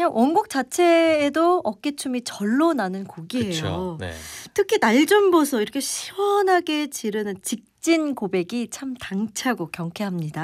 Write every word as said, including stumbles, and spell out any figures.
그냥 원곡 자체에도 어깨춤이 절로 나는 곡이에요. 그쵸. 네. 특히 날 좀 보소 이렇게 시원하게 지르는 직진 고백이 참 당차고 경쾌합니다.